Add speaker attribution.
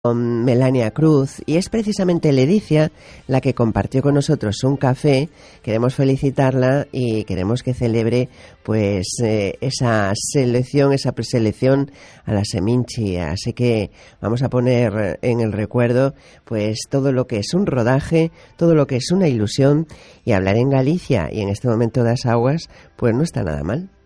Speaker 1: con Melania Cruz, y es precisamente Ledicia la que compartió con nosotros un café. Queremos felicitarla y queremos que celebre pues esa selección, esa preselección a la Seminci. Así que vamos a poner en el recuerdo pues todo lo que es un rodaje, todo lo que es una ilusión, y hablar en Galicia y en este momento de las aguas pues no está nada mal.